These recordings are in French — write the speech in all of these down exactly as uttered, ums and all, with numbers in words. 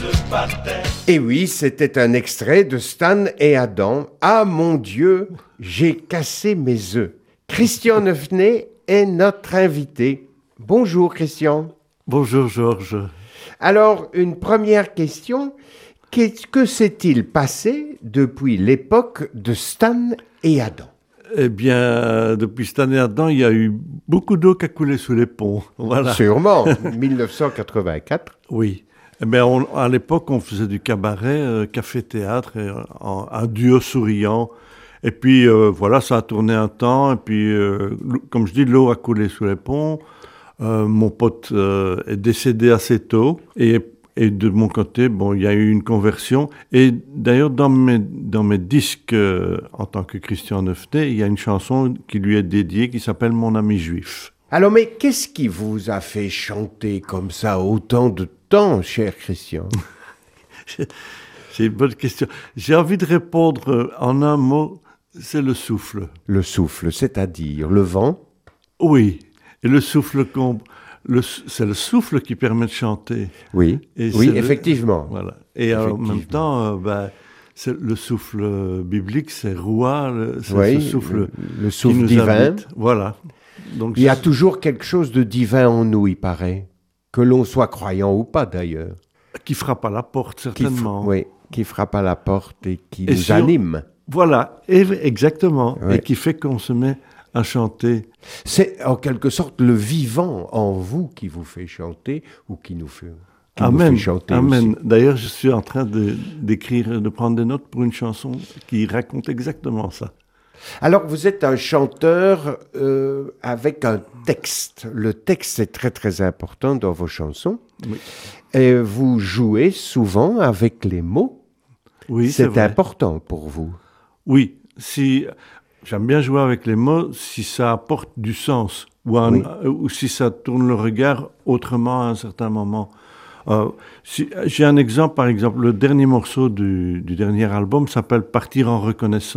se battaient. Et oui, c'était un extrait de Stan et Adam. Ah mon Dieu, j'ai cassé mes œufs. Christian Nevenet est notre invité. Bonjour Christian. Bonjour Georges. Alors, une première question. Qu'est-ce que s'est-il passé depuis l'époque de Stan et Adam ? Eh bien, depuis Stan et Adam, il y a eu beaucoup d'eau qui a coulé sous les ponts. Voilà. Sûrement, dix-neuf cent quatre-vingt-quatre. Oui. Eh bien, on, à l'époque, on faisait du cabaret, euh, café-théâtre, et, en, un duo souriant. Et puis, euh, voilà, ça a tourné un temps. Et puis, euh, comme je dis, l'eau a coulé sous les ponts. Euh, mon pote euh, est décédé assez tôt. Et Et de mon côté, bon, il y a eu une conversion. Et d'ailleurs, dans mes, dans mes disques, euh, en tant que Christian Nevenet, il y a une chanson qui lui est dédiée qui s'appelle « Mon ami juif ». Alors, mais qu'est-ce qui vous a fait chanter comme ça autant de temps, cher Christian ? C'est une bonne question. J'ai envie de répondre en un mot, c'est le souffle. Le souffle, c'est-à-dire le vent ? Oui, et le souffle qu'on... Le, c'est le souffle qui permet de chanter. Oui, et oui, le, effectivement. Voilà. Et effectivement. En même temps, euh, bah, c'est le souffle biblique, c'est Roua, le, c'est oui, ce souffle, le, le souffle qui nous divin. Invite. Voilà. Donc, il y a toujours quelque chose de divin en nous, il paraît. Que l'on soit croyant ou pas, d'ailleurs. Qui frappe à la porte, certainement. Qui, oui, qui frappe à la porte et qui et nous si anime. On, voilà, et, exactement. Oui. Et qui fait qu'on se met à chanter. C'est en quelque sorte le vivant en vous qui vous fait chanter ou qui nous fait, qui Amen. nous fait chanter Amen. aussi. D'ailleurs, je suis en train de, d'écrire, de prendre des notes pour une chanson qui raconte exactement ça. Alors, vous êtes un chanteur euh, avec un texte. Le texte est très, très important dans vos chansons. Oui. Et vous jouez souvent avec les mots. Oui, c'est, c'est vrai. important pour vous. Oui, si... J'aime bien jouer avec les mots si ça apporte du sens ou, un, oui. ou si ça tourne le regard autrement à un certain moment. Euh, si, j'ai un exemple, par exemple, le dernier morceau du, du dernier album s'appelle « Partir en reconnaissance ».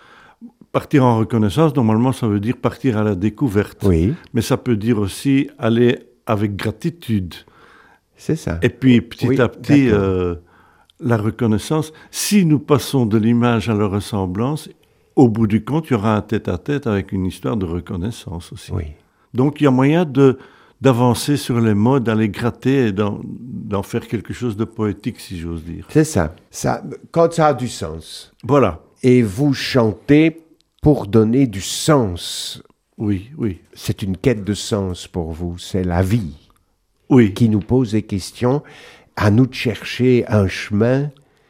Partir en reconnaissance, normalement, ça veut dire partir à la découverte. Oui. Mais ça peut dire aussi aller avec gratitude. C'est ça. Et puis, petit oui, à petit, euh, la reconnaissance, si nous passons de l'image à la ressemblance, au bout du compte, il y aura un tête-à-tête avec une histoire de reconnaissance aussi. Oui. Donc, il y a moyen de, d'avancer sur les mots, d'aller gratter et d'en, d'en faire quelque chose de poétique, si j'ose dire. C'est ça. ça. Quand ça a du sens. Voilà. Et vous chantez pour donner du sens. Oui, oui. C'est une quête de sens pour vous. C'est la vie. Oui. Qui nous pose des questions. À nous de chercher un chemin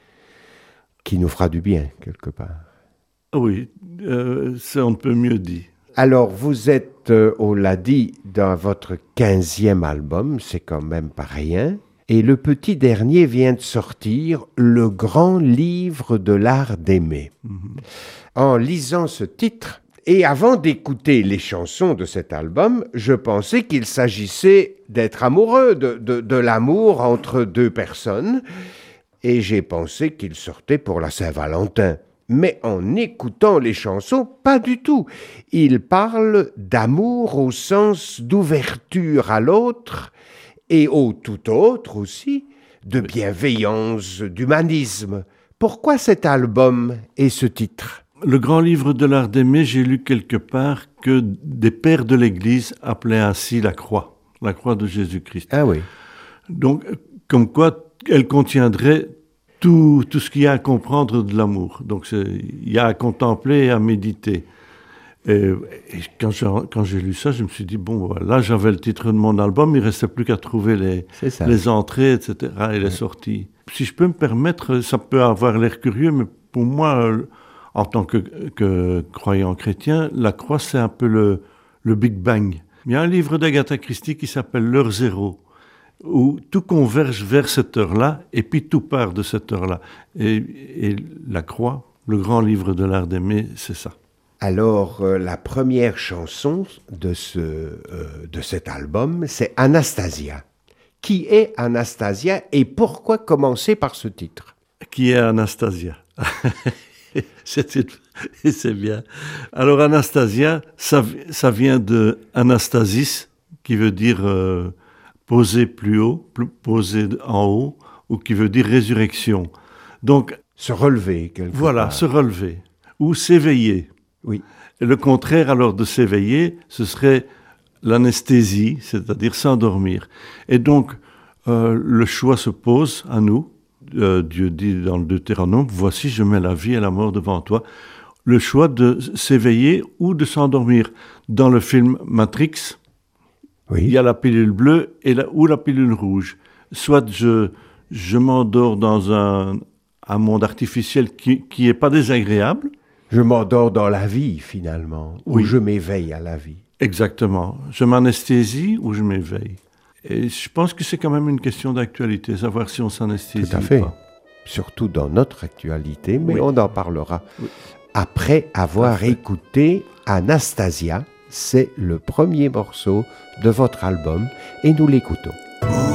qui nous fera du bien, quelque part. Oui, euh, ça on ne peut mieux dire. Alors, vous êtes, euh, on l'a dit, dans votre quinzième album, c'est quand même pas rien. Et le petit dernier vient de sortir, Le grand livre de l'art d'aimer. Mm-hmm. En lisant ce titre, et avant d'écouter les chansons de cet album, je pensais qu'il s'agissait d'être amoureux, de, de, de l'amour entre deux personnes. Et j'ai pensé qu'il sortait pour la Saint-Valentin. Mais en écoutant les chansons, pas du tout. Il parle d'amour au sens d'ouverture à l'autre et au tout autre aussi, de bienveillance, d'humanisme. Pourquoi cet album et ce titre ? Le grand livre de l'art d'aimer, j'ai lu quelque part que des pères de l'Église appelaient ainsi la croix, la croix de Jésus-Christ. Ah oui. Donc, comme quoi elle contiendrait Tout, tout ce qu'il y a à comprendre de l'amour. Donc, c'est, il y a à contempler et à méditer. Et, et quand, j'ai, quand j'ai lu ça, je me suis dit, bon, là, j'avais le titre de mon album, il ne restait plus qu'à trouver les, les entrées, et cetera, et les ouais. sorties. Si je peux me permettre, ça peut avoir l'air curieux, mais pour moi, en tant que, que croyant chrétien, la croix, c'est un peu le, le Big Bang. Il y a un livre d'Agatha Christie qui s'appelle « L'heure zéro », où tout converge vers cette heure-là, et puis tout part de cette heure-là. Et, et la croix, le grand livre de l'art d'aimer, c'est ça. Alors, euh, la première chanson de, ce, euh, de cet album, c'est Anastasia. Qui est Anastasia et pourquoi commencer par ce titre ? Qui est Anastasia ? c'est, c'est bien. Alors, Anastasia, ça, ça vient de Anastasis, qui veut dire... Euh, poser plus haut, posé en haut, ou qui veut dire résurrection. Donc, Se relever, quelque voilà, part. se relever, ou s'éveiller. Oui. Et le contraire alors de s'éveiller, ce serait l'anesthésie, c'est-à-dire s'endormir. Et donc, euh, le choix se pose à nous. Euh, Dieu dit dans le Deutéronome, « Voici, je mets la vie et la mort devant toi ». Le choix de s'éveiller ou de s'endormir. Dans le film Matrix, Oui. il y a la pilule bleue et la, ou la pilule rouge. Soit je, je m'endors dans un, un monde artificiel qui n'est pas désagréable. Je m'endors dans la vie, finalement, Oui. ou je m'éveille à la vie. Exactement. Je m'anesthésie ou je m'éveille. Et je pense que c'est quand même une question d'actualité, savoir si on s'anesthésie Tout à fait. ou pas. Surtout dans notre actualité, mais Oui. on en parlera Oui. après avoir fait. écouté Anastasia. C'est le premier morceau de votre album et nous l'écoutons.